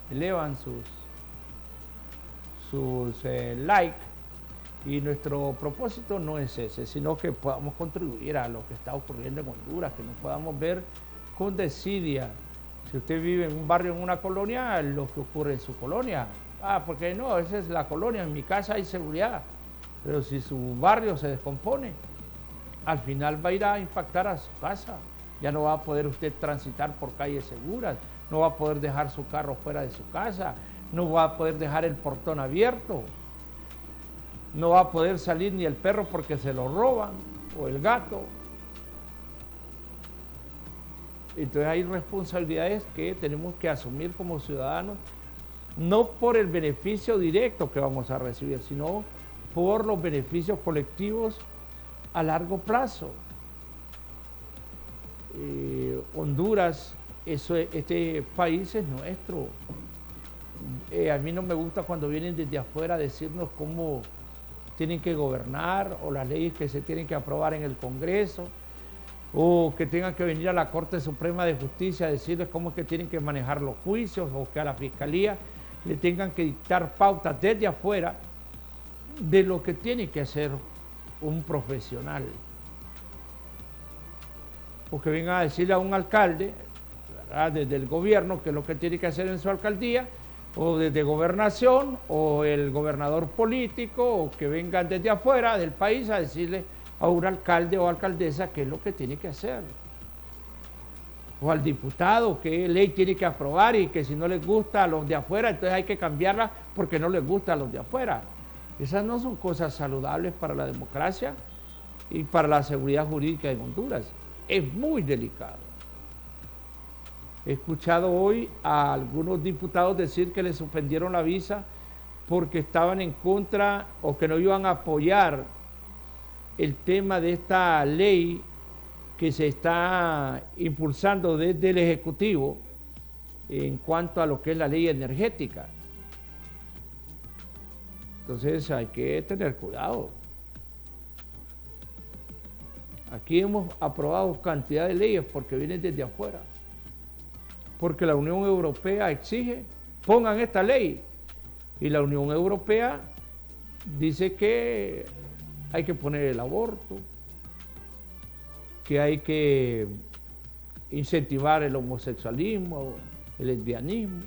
elevan sus likes, y nuestro propósito no es ese, sino que podamos contribuir a lo que está ocurriendo en Honduras, que nos podamos ver con desidia. Si usted vive en un barrio, en una colonia, lo que ocurre en su colonia. Porque no, esa es la colonia, en mi casa hay seguridad. Pero si su barrio se descompone, al final va a ir a impactar a su casa. Ya no va a poder usted transitar por calles seguras, no va a poder dejar su carro fuera de su casa, no va a poder dejar el portón abierto, no va a poder salir ni el perro porque se lo roban, o el gato. Entonces hay responsabilidades que tenemos que asumir como ciudadanos, no por el beneficio directo que vamos a recibir, sino por los beneficios colectivos a largo plazo. Honduras, este país es nuestro. A mí no me gusta cuando vienen desde afuera a decirnos cómo tienen que gobernar, o las leyes que se tienen que aprobar en el Congreso, o que tengan que venir a la Corte Suprema de Justicia a decirles cómo es que tienen que manejar los juicios, o que a la Fiscalía le tengan que dictar pautas desde afuera de lo que tiene que hacer un profesional. O que vengan a decirle a un alcalde, ¿verdad?, desde el gobierno, qué es lo que tiene que hacer en su alcaldía, o desde gobernación, o el gobernador político, o que vengan desde afuera del país a decirle a un alcalde o alcaldesa qué es lo que tiene que hacer. O al diputado qué ley tiene que aprobar, y que si no les gusta a los de afuera, entonces hay que cambiarla porque no les gusta a los de afuera. Esas no son cosas saludables para la democracia y para la seguridad jurídica en Honduras. Es muy delicado. He escuchado hoy a algunos diputados decir que les suspendieron la visa porque estaban en contra, o que no iban a apoyar el tema de esta ley que se está impulsando desde el Ejecutivo en cuanto a lo que es la ley energética. Entonces hay que tener cuidado. Aquí hemos aprobado cantidad de leyes porque vienen desde afuera. Porque la Unión Europea exige, pongan esta ley. Y la Unión Europea dice que hay que poner el aborto, que hay que incentivar el homosexualismo, el lesbianismo,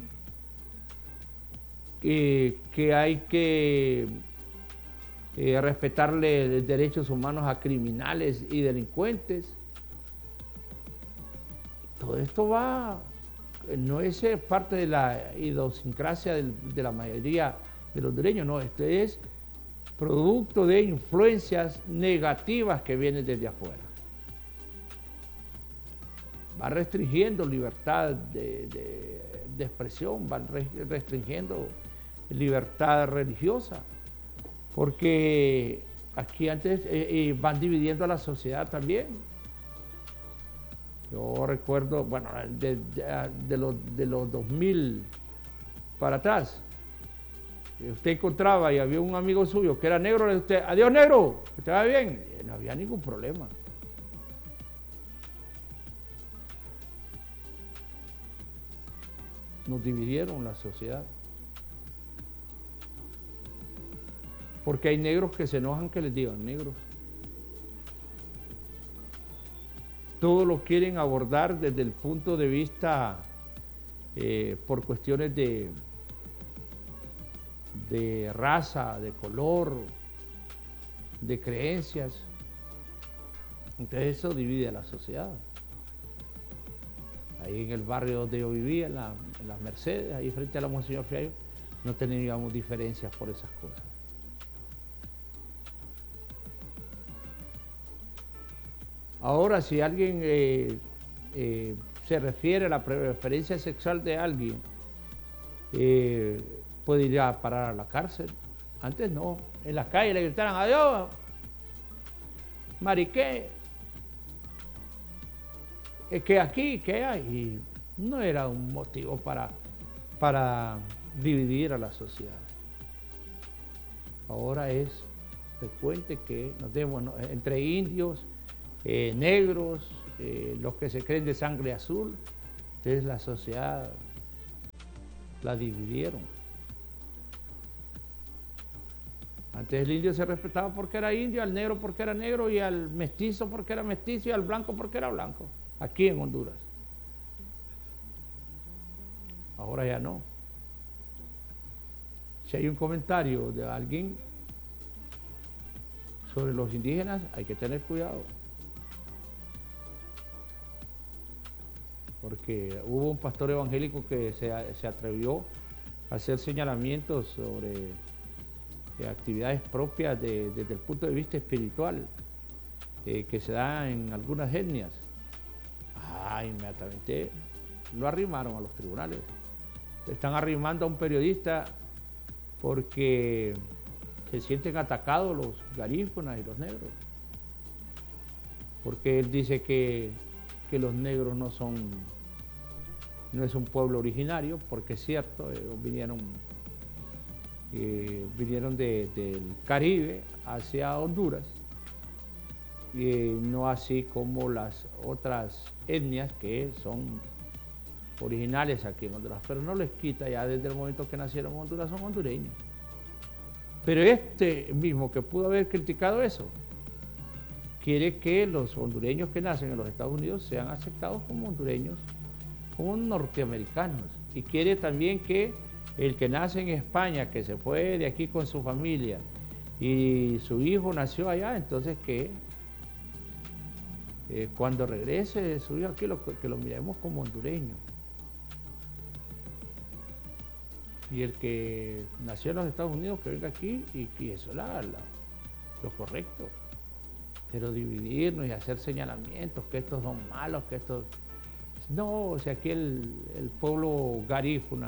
que hay que respetarle derechos humanos a criminales y delincuentes. Todo esto no es parte de la idiosincrasia de la mayoría de los hondureños, no, esto es producto de influencias negativas que vienen desde afuera. Va restringiendo libertad de expresión, va restringiendo libertad religiosa, porque aquí antes van dividiendo a la sociedad también. Yo recuerdo, bueno, de los 2000 para atrás, usted encontraba y había un amigo suyo que era negro, le decía: adiós negro, que te va bien, no había ningún problema. Nos dividieron la sociedad. Porque hay negros que se enojan que les digan negros. Todo lo quieren abordar desde el punto de vista por cuestiones de raza, de color, de creencias. Entonces eso divide a la sociedad. Ahí en el barrio donde yo vivía, en las Mercedes, ahí frente a la Monseñor Fiallo, no teníamos diferencias por esas cosas. Ahora, si alguien se refiere a la preferencia sexual de alguien, puede ir a parar a la cárcel. Antes no, en las calles le gritaran: adiós, mariqué, que aquí, que hay. Y no era un motivo para dividir a la sociedad. Ahora es frecuente que nos demos entre indios, negros, los que se creen de sangre azul. Entonces la sociedad la dividieron. Antes el indio se respetaba porque era indio, al negro porque era negro, y al mestizo porque era mestizo, y al blanco porque era blanco, aquí en Honduras. Ahora ya no. Si hay un comentario de alguien sobre los indígenas, hay que tener cuidado. Porque hubo un pastor evangélico que se atrevió a hacer señalamientos sobre actividades propias desde el punto de vista espiritual que se da en algunas etnias. Inmediatamente lo arrimaron a los tribunales. Están arrimando a un periodista porque se sienten atacados los garífunas y los negros, porque él dice que los negros no es un pueblo originario, porque es cierto, vinieron del Caribe hacia Honduras, no así como las otras etnias que son originales aquí en Honduras, pero no les quita, ya desde el momento que nacieron en Honduras son hondureños. Pero este mismo que pudo haber criticado eso, quiere que los hondureños que nacen en los Estados Unidos sean aceptados como hondureños, como norteamericanos, y quiere también que el que nace en España, que se fue de aquí con su familia y su hijo nació allá, entonces que cuando regrese su hijo aquí que lo miremos como hondureño. Y el que nació en los Estados Unidos, que venga aquí, y eso es lo correcto. Pero dividirnos y hacer señalamientos, que estos son malos, que estos... No, o sea, aquí el pueblo garífuna,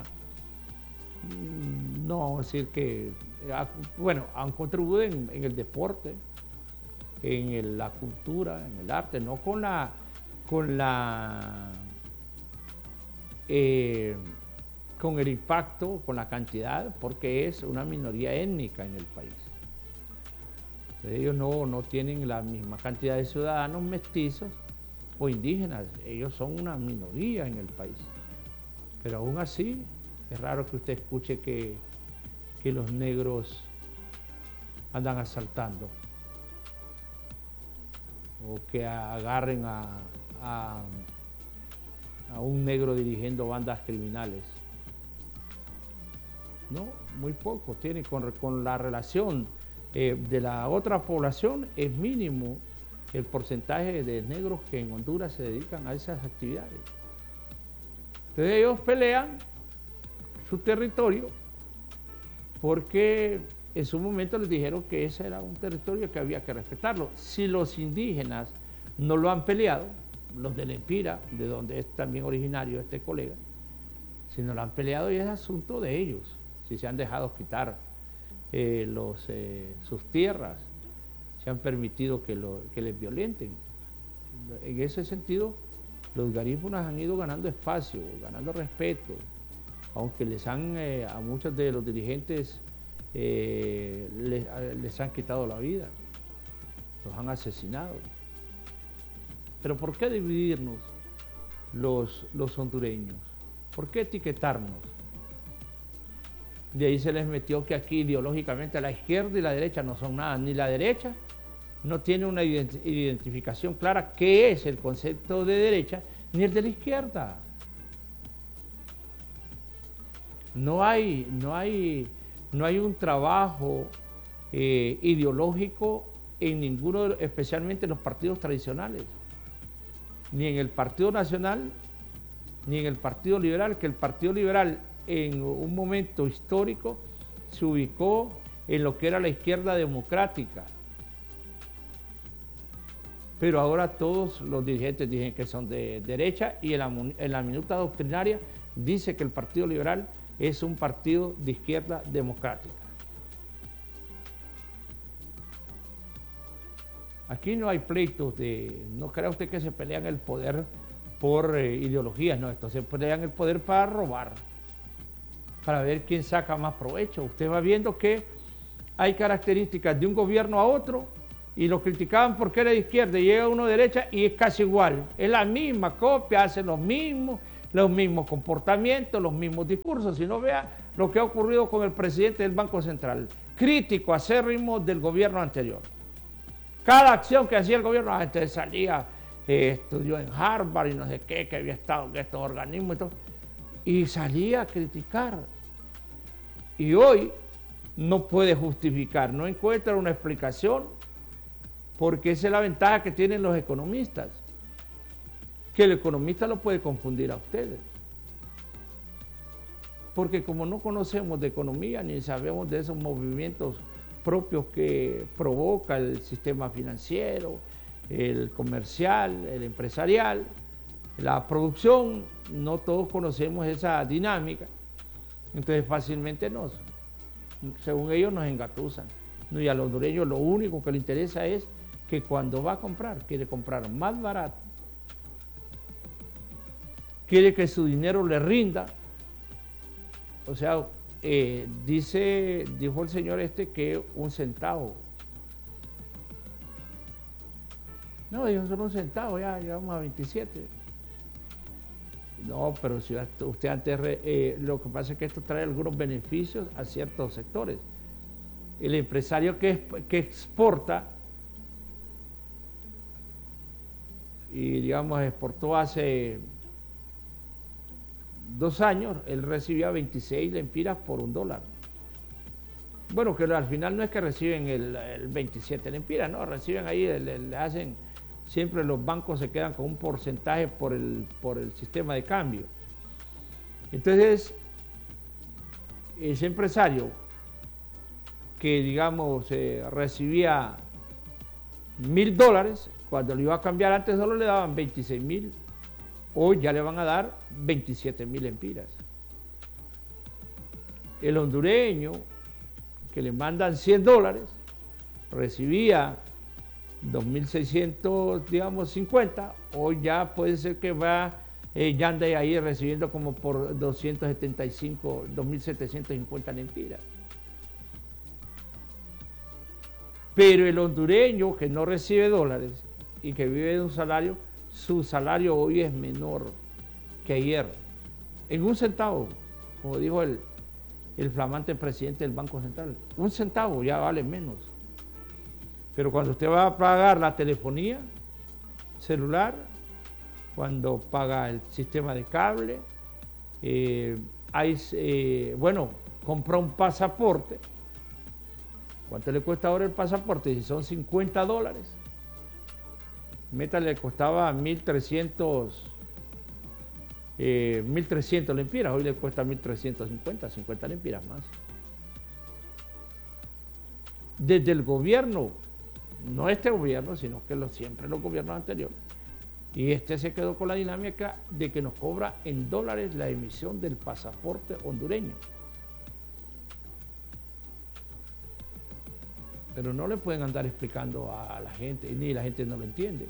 no vamos a decir que... Bueno, han contribuido en el deporte, en la cultura, en el arte, no con el impacto, con la cantidad, porque es una minoría étnica en el país. Entonces ellos no tienen la misma cantidad de ciudadanos mestizos o indígenas, ellos son una minoría en el país. Pero aún así, es raro que usted escuche que los negros andan asaltando o que agarren a un negro dirigiendo bandas criminales. No, muy poco. Tiene con la relación de la otra población, es mínimo el porcentaje de negros que en Honduras se dedican a esas actividades. Entonces ellos pelean su territorio porque en su momento les dijeron que ese era un territorio que había que respetarlo. Si los indígenas no lo han peleado, los de Lempira, de donde es también originario este colega, si no lo han peleado, y es asunto de ellos, si se han dejado quitar sus tierras, se han permitido que les violenten. En ese sentido, los garífunas han ido ganando espacio, ganando respeto, aunque a muchos de los dirigentes les han quitado la vida, los han asesinado. Pero ¿por qué dividirnos los hondureños? ¿Por qué etiquetarnos? De ahí se les metió que aquí ideológicamente la izquierda y la derecha no son nada, ni la derecha no tiene una identificación clara qué es el concepto de derecha, ni el de la izquierda. No hay un trabajo ideológico en ninguno, especialmente en los partidos tradicionales, ni en el Partido Nacional, ni en el Partido Liberal, que el Partido Liberal en un momento histórico se ubicó en lo que era la izquierda democrática. Pero ahora todos los dirigentes dicen que son de derecha, y en la minuta doctrinaria dice que el Partido Liberal es un partido de izquierda democrática. Aquí no hay pleitos no crea usted que se pelean el poder por ideologías, no, esto se pelean el poder para robar, para ver quién saca más provecho. Usted va viendo que hay características de un gobierno a otro, y lo criticaban porque era de izquierda, y llega uno de derecha y es casi igual, es la misma copia, hacen lo mismo, los mismos comportamientos, los mismos discursos. Si no, vea lo que ha ocurrido con el presidente del Banco Central, crítico acérrimo del gobierno anterior. Cada acción que hacía el gobierno, la gente salía, estudió en Harvard y no sé qué, que había estado en estos organismos y todo, y salía a criticar. Y hoy no puede justificar, no encuentra una explicación, porque esa es la ventaja que tienen los economistas, que el economista lo puede confundir a ustedes. Porque como no conocemos de economía ni sabemos de esos movimientos propios que provoca el sistema financiero, el comercial, el empresarial, la producción, no todos conocemos esa dinámica, entonces fácilmente según ellos nos engatusan. Y al hondureño lo único que le interesa es que cuando va a comprar, quiere comprar más barato, quiere que su dinero le rinda. O sea, dijo el señor que 1 centavo. No, dijo solo 1 centavo, ya llegamos a 27. No, pero si usted antes, lo que pasa es que esto trae algunos beneficios a ciertos sectores. El empresario que exporta, y digamos exportó hace 2 años, él recibía 26 lempiras por $1. Bueno, que al final no es que reciben el 27 lempiras, no, reciben ahí, le hacen, siempre los bancos se quedan con un porcentaje por el sistema de cambio. Entonces, ese empresario que, digamos, recibía $1,000, cuando lo iba a cambiar antes solo le daban 26,000, hoy ya le van a dar 27,000 lempiras. El hondureño que le mandan $100 recibía 2,600, digamos, 50, hoy ya puede ser que ya ande ahí recibiendo como por 275, 2,750 lempiras. Pero el hondureño que no recibe dólares y que vive de un salario, su salario hoy es menor que ayer, en 1 centavo, como dijo el flamante presidente del Banco Central. 1 centavo ya vale menos. Pero cuando usted va a pagar la telefonía celular, cuando paga el sistema de cable, compra un pasaporte. ¿Cuánto le cuesta ahora el pasaporte? Si son $50, le costaba 1,300 lempiras, hoy le cuesta 1,350, 50 lempiras más. Desde el gobierno, no este gobierno, sino que siempre los gobiernos anteriores, y se quedó con la dinámica de que nos cobra en dólares la emisión del pasaporte hondureño. Pero no le pueden andar explicando a la gente, ni la gente no lo entiende.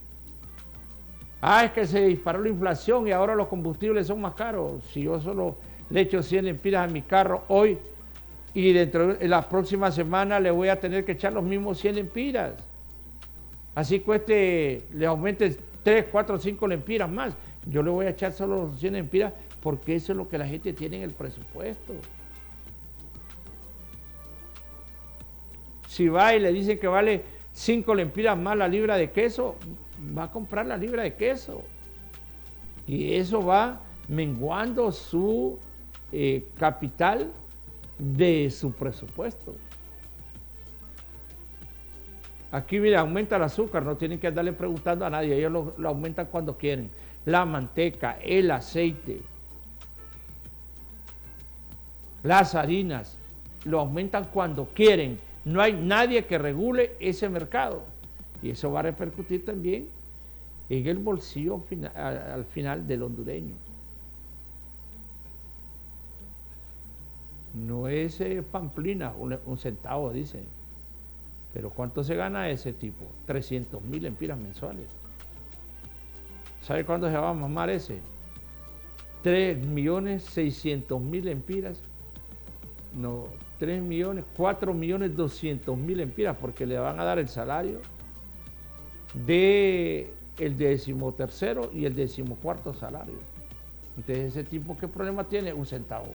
Es que se disparó la inflación y ahora los combustibles son más caros. Si yo solo le echo 100 lempiras a mi carro hoy y dentro de la próxima semana le voy a tener que echar los mismos 100 lempiras. Así le aumente 3, 4, 5 lempiras más. Yo le voy a echar solo los 100 lempiras porque eso es lo que la gente tiene en el presupuesto. Si va y le dicen que vale 5 lempiras más la libra de queso, va a comprar la libra de queso. Y eso va menguando su capital de su presupuesto. Aquí, mira, aumenta el azúcar, no tienen que andarle preguntando a nadie, ellos lo aumentan cuando quieren. La manteca, el aceite, las harinas, lo aumentan cuando quieren. No hay nadie que regule ese mercado. Y eso va a repercutir también en el bolsillo al final del hondureño. No es pamplina, 1 centavo, dice. Pero ¿cuánto se gana ese tipo? 300,000 lempiras mensuales. ¿Sabe cuándo se va a mamar ese? 3,600,000 lempiras. No, 4,200,000 lempiras, porque le van a dar el salario del 13º y el 14º salario. Entonces, ese tipo, ¿qué problema tiene? Un centavo.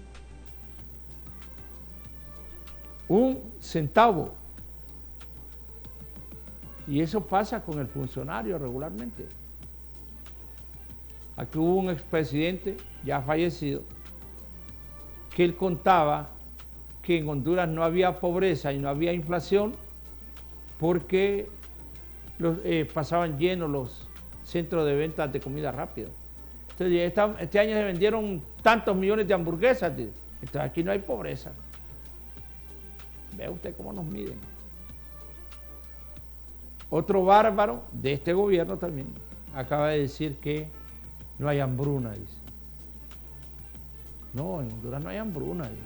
Un centavo. Y eso pasa con el funcionario regularmente. Aquí hubo un expresidente ya fallecido que él contaba que en Honduras no había pobreza y no había inflación porque pasaban llenos los centros de ventas de comida rápida. Entonces, este año se vendieron tantos millones de hamburguesas. Entonces, aquí no hay pobreza. Vea usted cómo nos miden. Otro bárbaro de este gobierno también acaba de decir que no hay hambruna, dice. No, en Honduras no hay hambruna, dice.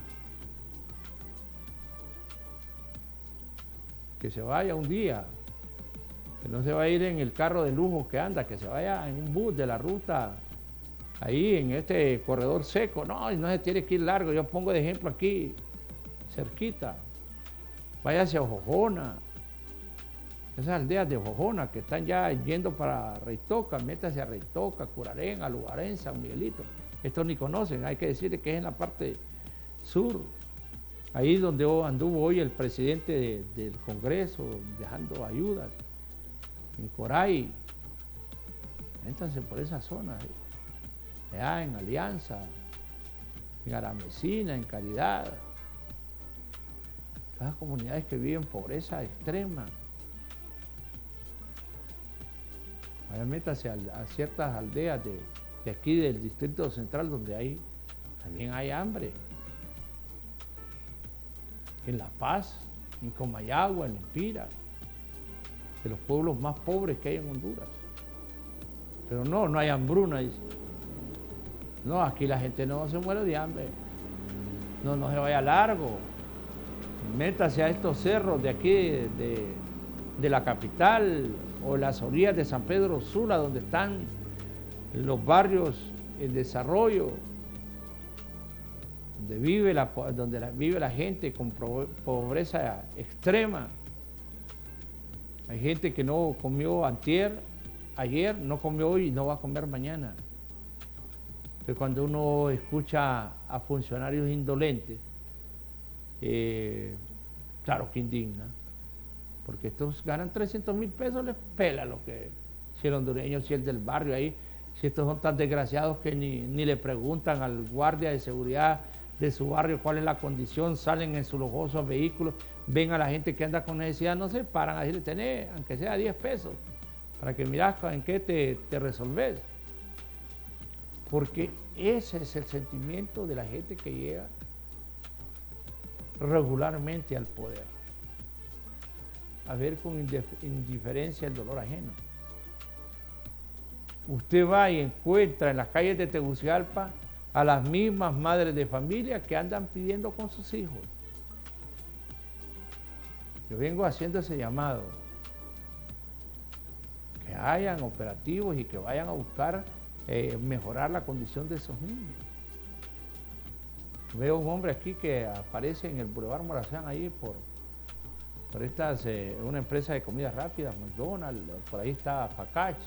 Que se vaya un día, que no se va a ir en el carro de lujo que anda, que se vaya en un bus de la ruta, ahí en este corredor seco. No, y no se tiene que ir largo. Yo pongo de ejemplo aquí, cerquita. Váyase a Jojona, esas aldeas de Jojona que están ya yendo para Reitoca, métase a Reitoca, Curarén, Alubarén, San Miguelito. Estos ni conocen, hay que decirle que es en la parte sur, ahí donde anduvo hoy el presidente del Congreso, dejando ayudas, en Coray. Métanse por esa zona, allá en Alianza, en Aramecina, en Caridad. Todas las comunidades que viven pobreza extrema. Vaya, métase a ciertas aldeas de aquí del Distrito Central donde también hay hambre. En La Paz, en Comayagua, en Empira, de los pueblos más pobres que hay en Honduras. Pero no hay hambruna, dice. No, aquí la gente no se muere de hambre. No se vaya largo. Métase a estos cerros de aquí, de la capital, o las orillas de San Pedro Sula, donde están los barrios en desarrollo, donde vive la gente con pobreza extrema. Hay gente que no comió ayer, no comió hoy y no va a comer mañana. Pero cuando uno escucha a funcionarios indolentes, claro que indigna, porque estos ganan 300,000 pesos, les pela lo que si el hondureño, si el del barrio ahí, si estos son tan desgraciados que ni le preguntan al guardia de seguridad de su barrio cuál es la condición, salen en sus lujosos vehículos, ven a la gente que anda con necesidad, no se paran a decirle, tenés, aunque sea 10 pesos, para que mirás en qué te resolvés. Porque ese es el sentimiento de la gente que llega regularmente al poder, a ver con indiferencia el dolor ajeno. Usted va y encuentra en las calles de Tegucigalpa a las mismas madres de familia que andan pidiendo con sus hijos. Yo vengo haciendo ese llamado, que hayan operativos y que vayan a buscar mejorar la condición de esos niños. Veo un hombre aquí que aparece en el Boulevard Morazán, ahí por una empresa de comida rápida, McDonald's, por ahí está Facach.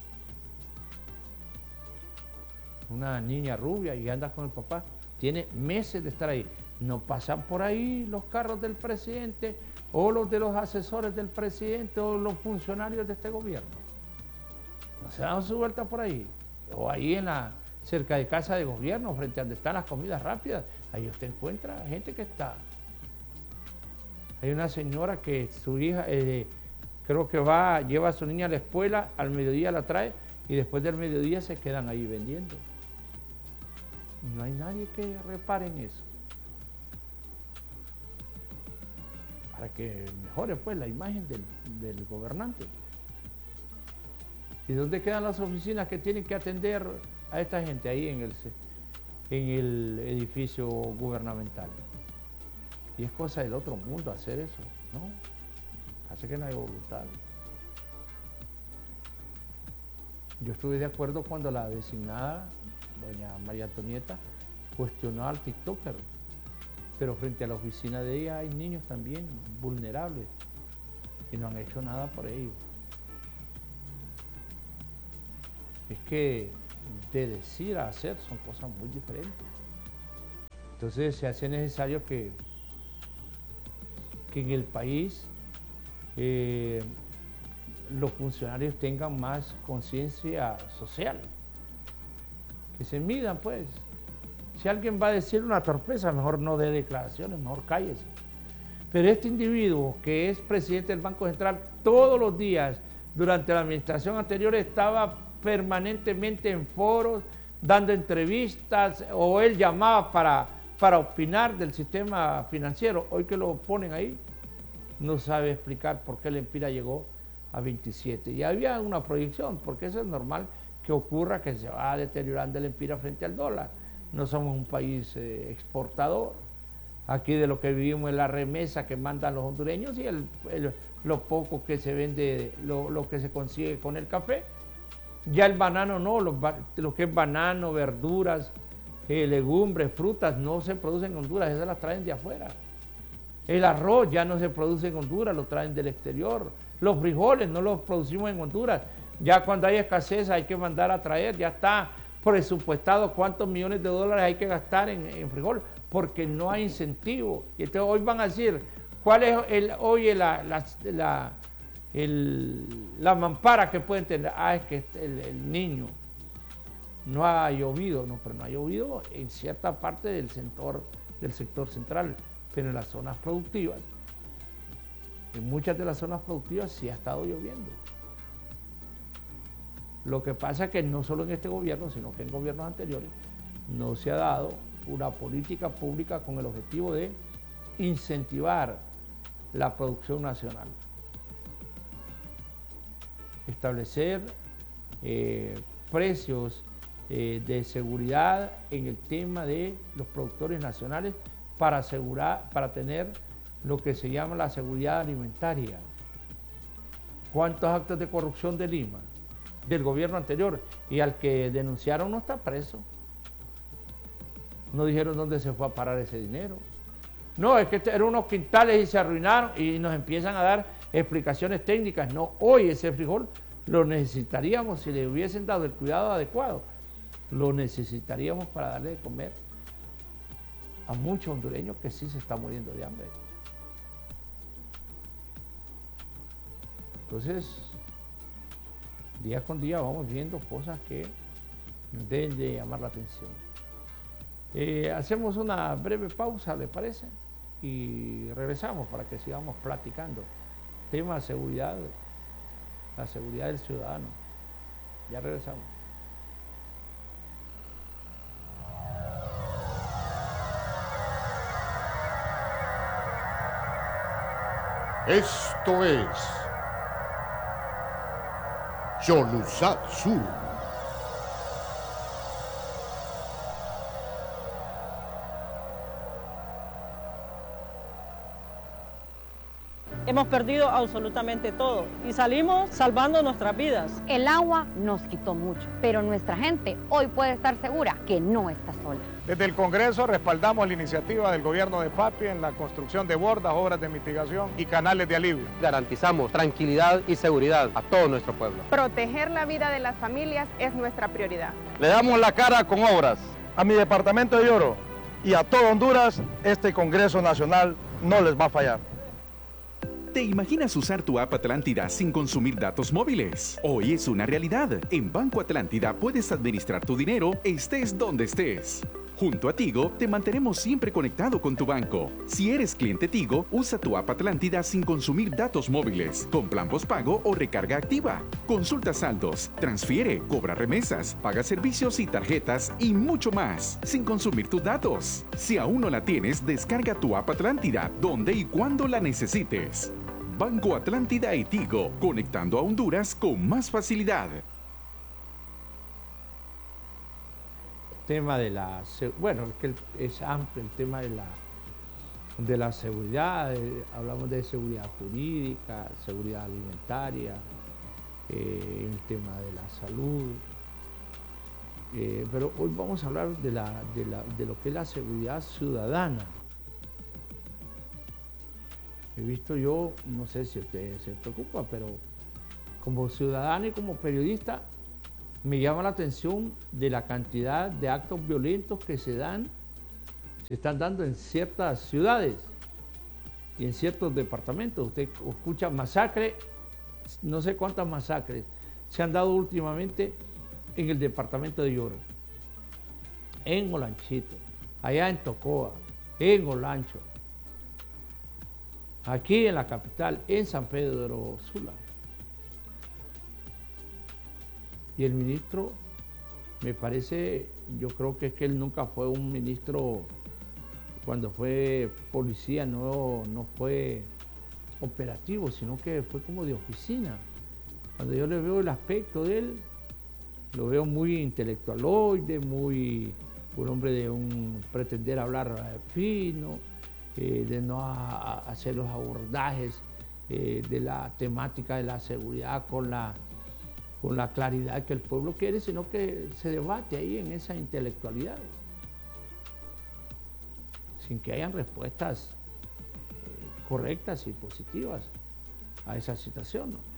Una niña rubia y anda con el papá. Tiene meses de estar ahí. No pasan por ahí los carros del presidente o los de los asesores del presidente o los funcionarios de este gobierno. No se dan su vuelta por ahí. O ahí cerca de casa de gobierno, frente a donde están las comidas rápidas, ahí usted encuentra gente que está. Hay una señora que su hija, creo que lleva a su niña a la escuela, al mediodía la trae y después del mediodía se quedan ahí vendiendo. No hay nadie que repare en eso. Para que mejore pues la imagen del gobernante. ¿Y dónde quedan las oficinas que tienen que atender a esta gente? Ahí en el edificio gubernamental. Y es cosa del otro mundo hacer eso, ¿no? Hace que no hay voluntad. Yo estuve de acuerdo cuando la designada, doña María Antonieta, cuestionó al TikToker, pero frente a la oficina de ella hay niños también vulnerables y no han hecho nada por ellos. Es que de decir a hacer son cosas muy diferentes. Entonces se hace necesario que en el país los funcionarios tengan más conciencia social, que se midan pues. Si alguien va a decir una torpeza, mejor no dé declaraciones, mejor cállese. Pero este individuo que es presidente del Banco Central, todos los días durante la administración anterior estaba permanentemente en foros, dando entrevistas, o él llamaba para opinar del sistema financiero. Hoy que lo ponen ahí, no sabe explicar por qué el Empira llegó a 27. Y había una proyección, porque eso es normal que ocurra, que se va deteriorando el Empira frente al dólar. No somos un país exportador. Aquí de lo que vivimos es la remesa que mandan los hondureños y lo poco que se vende, lo que se consigue con el café. Ya el banano no, lo que es banano, verduras, legumbres, frutas, no se producen en Honduras, esas las traen de afuera. El arroz ya no se produce en Honduras, lo traen del exterior. Los frijoles no los producimos en Honduras. Ya cuando hay escasez hay que mandar a traer, ya está presupuestado cuántos millones de dólares hay que gastar en frijol, porque no hay incentivo. Y entonces hoy van a decir, ¿cuál es hoy la mampara que pueden tener? Es que el niño no ha llovido, no, pero no ha llovido en cierta parte del sector central, pero en las zonas productivas, en muchas de las zonas productivas sí ha estado lloviendo. Lo que pasa es que no solo en este gobierno, sino que en gobiernos anteriores no se ha dado una política pública con el objetivo de incentivar la producción nacional. Establecer precios de seguridad en el tema de los productores nacionales para tener lo que se llama la seguridad alimentaria. ¿Cuántos actos de corrupción de Lima? Del gobierno anterior, y al que denunciaron no está preso. No dijeron dónde se fue a parar ese dinero. No, es que eran unos quintales y se arruinaron, y nos empiezan a dar explicaciones técnicas. No, hoy ese frijol lo necesitaríamos, si le hubiesen dado el cuidado adecuado, lo necesitaríamos para darle de comer a muchos hondureños que sí se están muriendo de hambre. Entonces, día con día vamos viendo cosas que deben de llamar la atención. Hacemos una breve pausa, ¿le parece? Y regresamos para que sigamos platicando. Tema de seguridad, la seguridad del ciudadano. Ya regresamos. Esto es Yoluzat Sur. Hemos perdido absolutamente todo y salimos salvando nuestras vidas. El agua nos quitó mucho, pero nuestra gente hoy puede estar segura que no está sola. Desde el Congreso respaldamos la iniciativa del gobierno de Papi en la construcción de bordas, obras de mitigación y canales de alivio. Garantizamos tranquilidad y seguridad a todo nuestro pueblo. Proteger la vida de las familias es nuestra prioridad. Le damos la cara con obras. A mi departamento de Lloro y a todo Honduras, este Congreso Nacional no les va a fallar. ¿Te imaginas usar tu app Atlántida sin consumir datos móviles? Hoy es una realidad. En Banco Atlántida puedes administrar tu dinero estés donde estés. Junto a Tigo, te mantenemos siempre conectado con tu banco. Si eres cliente Tigo, usa tu app Atlántida sin consumir datos móviles, con plan postpago o recarga activa. Consulta saldos, transfiere, cobra remesas, paga servicios y tarjetas y mucho más, sin consumir tus datos. Si aún no la tienes, descarga tu app Atlántida, donde y cuando la necesites. Banco Atlántida y Tigo, conectando a Honduras con más facilidad. Tema de bueno, es que es amplio el tema de la seguridad, hablamos de seguridad jurídica, seguridad alimentaria, el tema de la salud, pero hoy vamos a hablar de lo que es la seguridad ciudadana. He visto yo, no sé si usted se preocupa, pero como ciudadano y como periodista, me llama la atención de la cantidad de actos violentos que se están dando en ciertas ciudades y en ciertos departamentos. Usted escucha masacres, no sé cuántas masacres se han dado últimamente en el departamento de Yoro, en Olanchito, allá en Tocoa, en Olancho, aquí en la capital, en San Pedro Sula. Y el ministro, me parece, yo creo que es que él nunca fue un ministro, cuando fue policía no fue operativo, sino que fue como de oficina. Cuando yo le veo el aspecto de él, lo veo muy intelectualoide, muy un hombre de pretender hablar fino, de no hacer los abordajes de la temática de la seguridad con la claridad que el pueblo quiere, sino que se debate ahí en esa intelectualidad, sin que hayan respuestas correctas y positivas a esa situación, ¿no?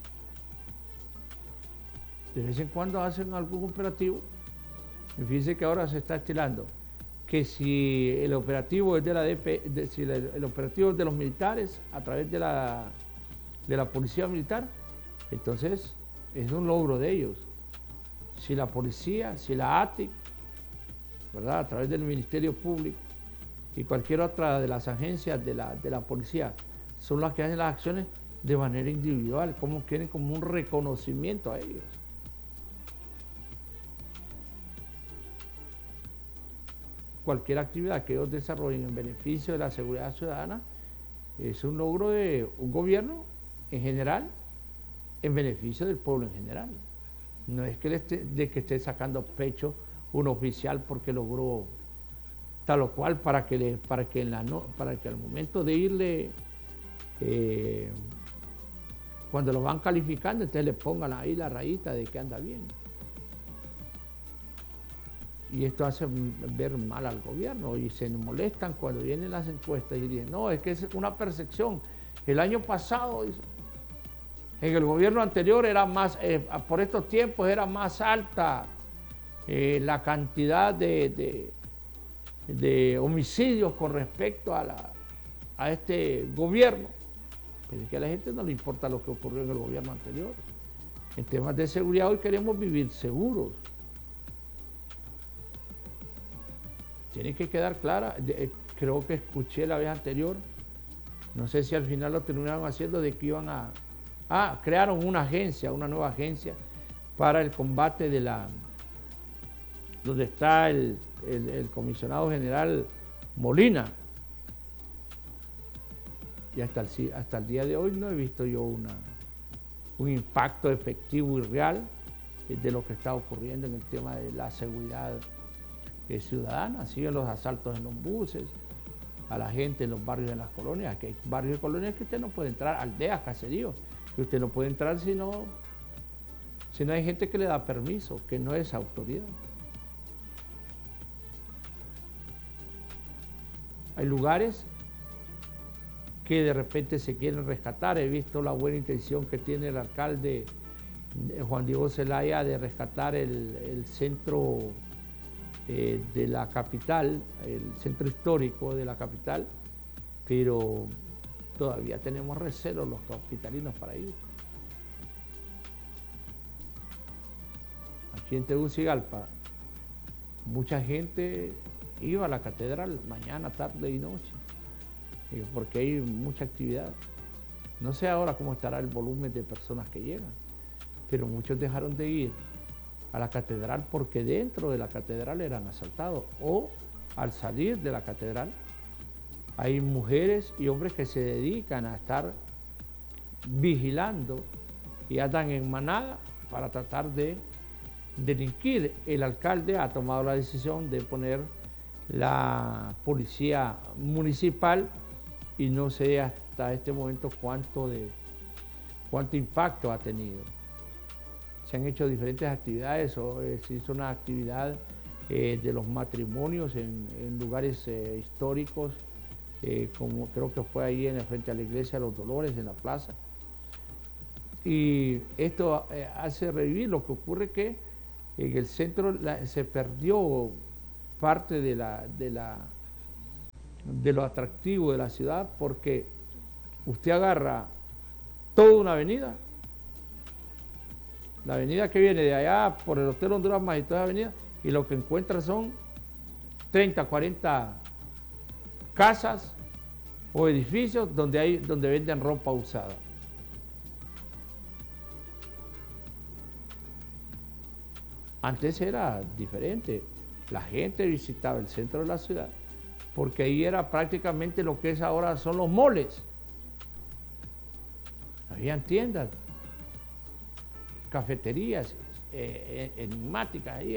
De vez en cuando hacen algún operativo, y fíjense que ahora se está estilando que si el operativo es si el operativo es de los militares a través de la policía militar, entonces es un logro de ellos. Si la policía, si la ATIC, ¿verdad?, a través del Ministerio Público y cualquier otra de las agencias de la policía son las que hacen las acciones de manera individual, como quieren como un reconocimiento a ellos. Cualquier actividad que ellos desarrollen en beneficio de la seguridad ciudadana es un logro de un gobierno en general, en beneficio del pueblo en general. No es que esté sacando pecho un oficial porque logró tal o cual para que al momento de irle, cuando lo van calificando, entonces le pongan ahí la rayita de que anda bien. Y esto hace ver mal al gobierno y se molestan cuando vienen las encuestas y dicen, no, es que es una percepción. El año pasado, en el gobierno anterior era más, por estos tiempos era más alta la cantidad de homicidios con respecto a este gobierno. Pero es que a la gente no le importa lo que ocurrió en el gobierno anterior. En temas de seguridad hoy queremos vivir seguros. Tiene que quedar clara, creo que escuché la vez anterior, no sé si al final lo terminaron haciendo, de que iban crearon una nueva agencia para el combate donde está el comisionado general Molina. Y hasta el día de hoy no he visto yo un impacto efectivo y real de lo que está ocurriendo en el tema de la seguridad ciudadana. Siguen los asaltos en los buses, a la gente en los barrios de las colonias, que hay barrios y colonias que usted no puede entrar, aldeas, caseríos, que usted no puede entrar si no hay gente que le da permiso, que no es autoridad. Hay lugares que de repente se quieren rescatar. He visto la buena intención que tiene el alcalde Juan Diego Zelaya de rescatar el centro de la capital, el centro histórico de la capital, pero todavía tenemos recelos los capitalinos para ir. Aquí en Tegucigalpa, mucha gente iba a la catedral mañana, tarde y noche, porque hay mucha actividad. No sé ahora cómo estará el volumen de personas que llegan, pero muchos dejaron de ir a la catedral porque dentro de la catedral eran asaltados, o al salir de la catedral hay mujeres y hombres que se dedican a estar vigilando y andan en manada para tratar de delinquir. El alcalde ha tomado la decisión de poner la policía municipal y no sé hasta este momento cuánto impacto ha tenido. Se han hecho diferentes actividades, se hizo una actividad de los matrimonios en lugares históricos, como creo que fue ahí frente a la iglesia de los Dolores, en la plaza. Y esto hace revivir. Lo que ocurre que en el centro se perdió parte de lo atractivo de la ciudad, porque usted agarra toda una avenida, la avenida que viene de allá por el Hotel Honduras más y toda la avenida, y lo que encuentra son 30, 40 casas o edificios donde venden ropa usada. Antes era diferente, la gente visitaba el centro de la ciudad porque ahí era prácticamente lo que es ahora son los moles. Habían tiendas, cafeterías enigmáticas ahí,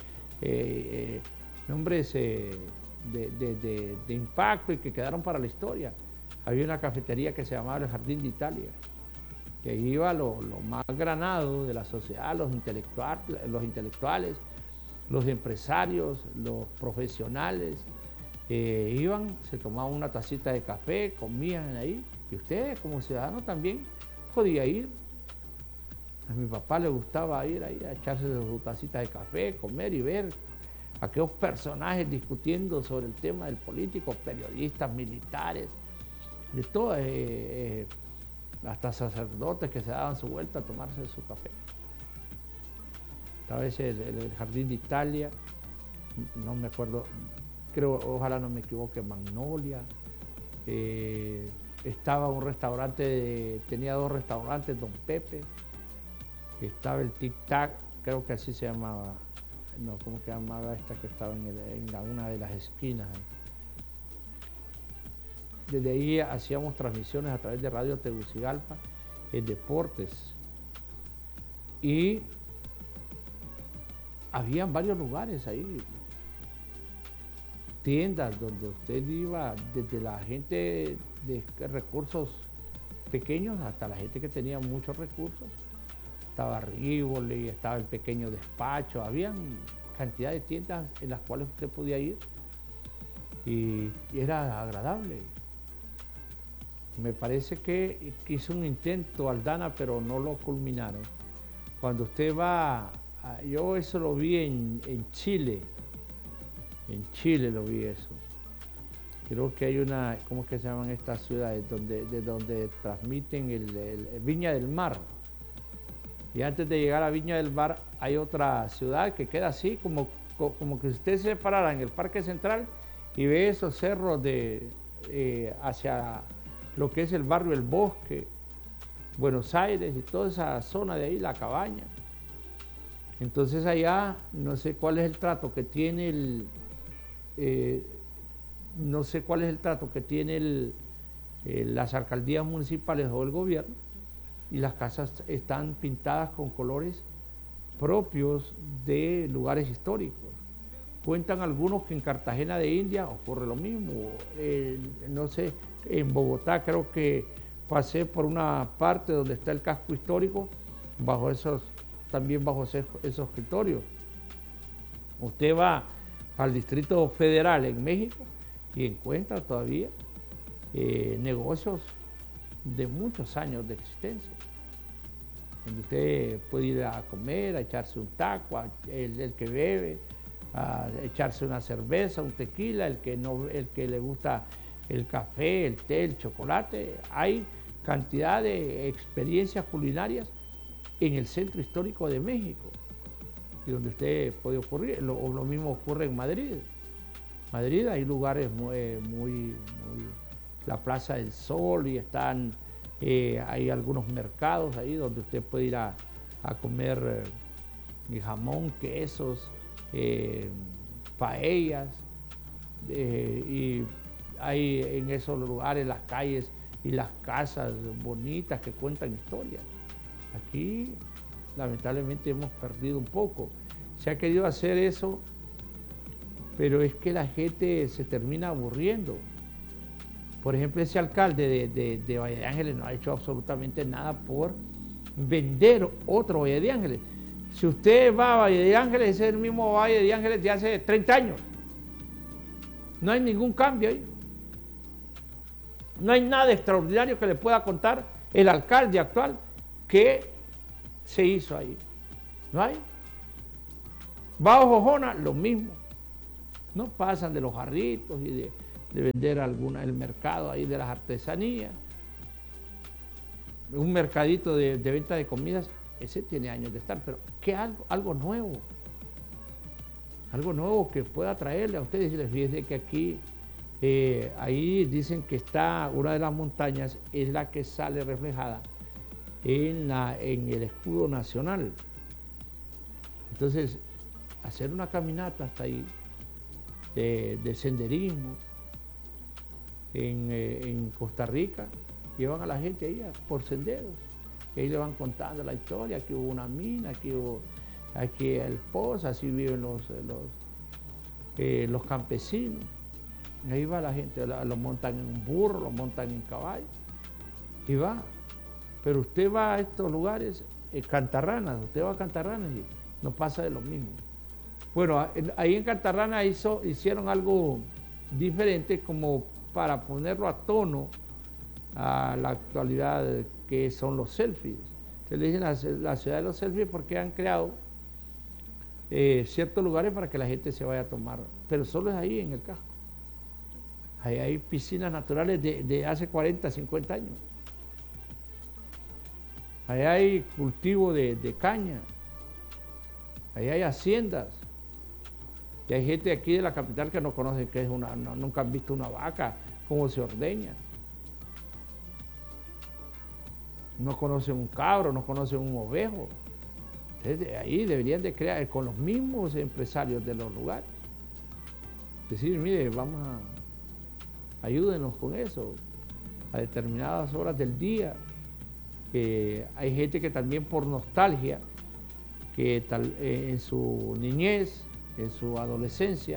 nombres de impacto y que quedaron para la historia. Había una cafetería que se llamaba el Jardín de Italia, que iba lo más granado de la sociedad, los intelectuales, los empresarios, los profesionales, iban, se tomaban una tacita de café, comían ahí, y usted como ciudadano también podía ir. A mi papá le gustaba ir ahí a echarse su tacita de café, comer y ver aquellos personajes discutiendo sobre el tema del político, periodistas, militares, de todo, hasta sacerdotes que se daban su vuelta a tomarse su café. Tal vez el Jardín de Italia, no me acuerdo, creo, ojalá no me equivoque, Magnolia. Estaba un restaurante, tenía 2 restaurantes, Don Pepe. Estaba el Tic Tac, creo que así se llamaba. No, ¿cómo que llamaba esta que estaba en una de las esquinas? Desde ahí hacíamos transmisiones a través de Radio Tegucigalpa en deportes. Y habían varios lugares ahí, tiendas donde usted iba, desde la gente de recursos pequeños hasta la gente que tenía muchos recursos. Estaba Rivoli, estaba el pequeño despacho, habían cantidad de tiendas en las cuales usted podía ir y era agradable. Me parece que hizo un intento Aldana, pero no lo culminaron. Cuando usted va, yo eso lo vi en Chile lo vi eso. Creo que hay una, ¿cómo que se llaman estas ciudades? De donde transmiten el Viña del Mar. Y antes de llegar a Viña del Mar hay otra ciudad que queda así, como que usted se parara en el Parque Central y ve esos cerros hacia lo que es el barrio El Bosque, Buenos Aires y toda esa zona de ahí, La Cabaña. Entonces allá no sé cuál es el trato que tiene las alcaldías municipales o el gobierno, y las casas están pintadas con colores propios de lugares históricos. Cuentan algunos que en Cartagena de India ocurre lo mismo. No sé, en Bogotá creo que pasé por una parte donde está el casco histórico, también bajo esos escritorios. Usted va al Distrito Federal en México y encuentra todavía negocios de muchos años de existencia, donde usted puede ir a comer, a echarse un taco, el que bebe, a echarse una cerveza, un tequila, el que le gusta el café, el té, el chocolate. Hay cantidad de experiencias culinarias en el centro histórico de México, y donde usted puede ocurrir. Lo mismo ocurre en Madrid. Madrid hay lugares muy la Plaza del Sol, y hay algunos mercados ahí donde usted puede ir a comer jamón, quesos, paellas, y hay en esos lugares las calles y las casas bonitas que cuentan historias. Aquí lamentablemente hemos perdido un poco. Se ha querido hacer eso, pero es que la gente se termina aburriendo. Por ejemplo, ese alcalde de Valle de Ángeles no ha hecho absolutamente nada por vender otro Valle de Ángeles. Si usted va a Valle de Ángeles, ese es el mismo Valle de Ángeles de hace 30 años. No hay ningún cambio ahí. No hay nada extraordinario que le pueda contar el alcalde actual que se hizo ahí. No hay. Bajo Jojona, lo mismo. No pasan de los jarritos y de vender el mercado ahí de las artesanías. Un mercadito de venta de comidas, ese tiene años de estar, pero ¿qué algo nuevo? Algo nuevo que pueda traerle a ustedes. Y les fíjense que aquí, ahí dicen que está una de las montañas, es la que sale reflejada en el escudo nacional. Entonces, hacer una caminata hasta ahí, de senderismo, en Costa Rica, llevan a la gente ahí por senderos, y ahí le van contando la historia, aquí hubo una mina, aquí el pozo, así viven los campesinos. Y ahí va la gente, lo montan en un burro, lo montan en caballo, y va. Pero usted va a estos lugares, Cantarranas, usted va a Cantarranas y no pasa de lo mismo. Bueno, ahí en Cantarranas hicieron algo diferente como para ponerlo a tono a la actualidad que son los selfies. Se le dicen la ciudad de los selfies porque han creado ciertos lugares para que la gente se vaya a tomar, pero solo es ahí en el casco. Ahí hay piscinas naturales de hace 40, 50 años. Ahí hay cultivo de caña. Ahí hay haciendas. Y hay gente aquí de la capital que no conoce qué es nunca han visto una vaca, cómo se ordeña. No conocen un cabro, no conocen un ovejo. Entonces, ahí deberían de crear con los mismos empresarios de los lugares. Decir, mire, ayúdenos con eso, a determinadas horas del día. Hay gente que también por nostalgia, que en su niñez, en su adolescencia,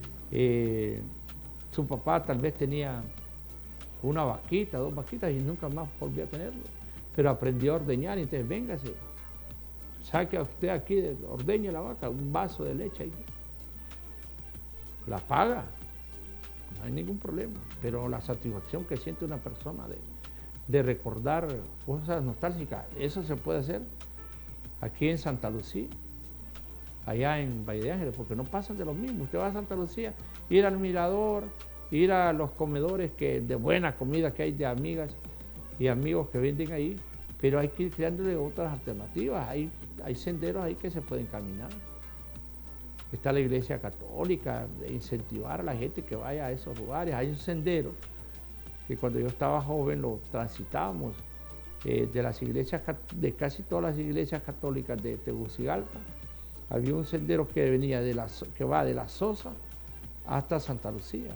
su papá tal vez tenía una vaquita, 2 vaquitas y nunca más volvió a tenerlo, pero aprendió a ordeñar y entonces véngase, saque a usted aquí, ordeñe la vaca, un vaso de leche ahí, la paga, no hay ningún problema, pero la satisfacción que siente una persona de recordar cosas nostálgicas, eso se puede hacer aquí en Santa Lucía, allá en Valle de Ángeles, porque no pasan de lo mismo. Usted va a Santa Lucía, ir al mirador, ir a los comedores de buena comida que hay de amigas y amigos que venden ahí, pero hay que ir creándole otras alternativas. Hay senderos ahí que se pueden caminar. Está la iglesia católica, de incentivar a la gente que vaya a esos lugares. Hay un sendero que cuando yo estaba joven lo transitábamos de las iglesias, de casi todas las iglesias católicas de Tegucigalpa. Había un sendero que que va de la Sosa hasta Santa Lucía.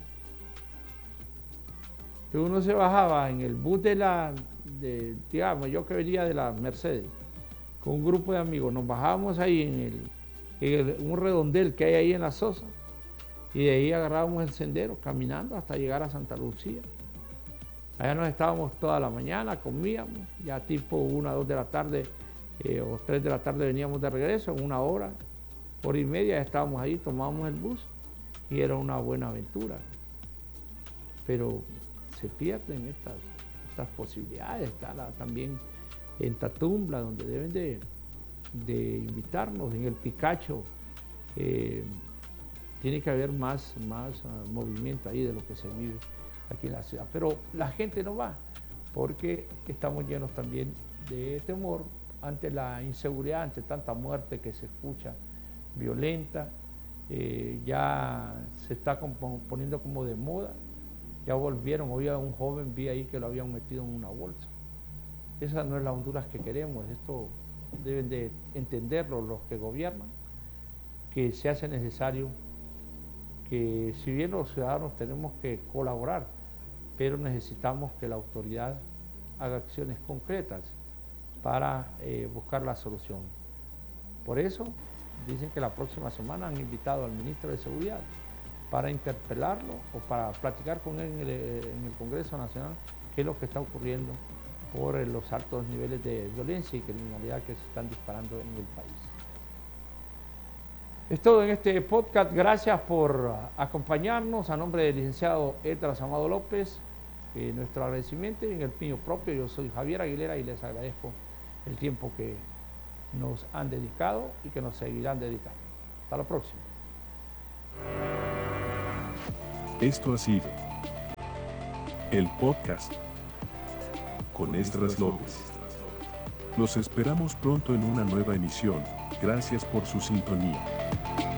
Entonces uno se bajaba en el bus digamos, yo que venía de la Mercedes, con un grupo de amigos, nos bajábamos ahí en un redondel que hay ahí en la Sosa, y de ahí agarrábamos el sendero caminando hasta llegar a Santa Lucía. Allá nos estábamos toda la mañana, comíamos, ya tipo 1 o 2 de la tarde o 3 de la tarde veníamos de regreso, en 1 hora y media ya estábamos ahí, tomábamos el bus y era una buena aventura. Pero se pierden estas posibilidades. Está también en Tatumbla, donde deben de invitarnos, en el Picacho. Tiene que haber más movimiento ahí de lo que se vive aquí en la ciudad. Pero la gente no va, porque estamos llenos también de temor ante la inseguridad, ante tanta muerte que se escucha violenta. Ya se está poniendo como de moda. Ya volvieron, hoy a un joven vi ahí que lo habían metido en una bolsa. Esa no es la Honduras que queremos. Esto deben de entenderlo los que gobiernan, que se hace necesario que, si bien los ciudadanos tenemos que colaborar, pero necesitamos que la autoridad haga acciones concretas para buscar la solución. Por eso dicen que la próxima semana han invitado al ministro de Seguridad para interpelarlo o para platicar con él en el Congreso Nacional qué es lo que está ocurriendo por los altos niveles de violencia y criminalidad que se están disparando en el país. Es todo en este podcast. Gracias por acompañarnos. A nombre del licenciado Edras Amado López, nuestro agradecimiento, y en el mío propio, yo soy Javier Aguilera y les agradezco el tiempo que nos han dedicado y que nos seguirán dedicando. Hasta la próxima. Esto ha sido el podcast con Esdras López. Los esperamos pronto en una nueva emisión. Gracias por su sintonía.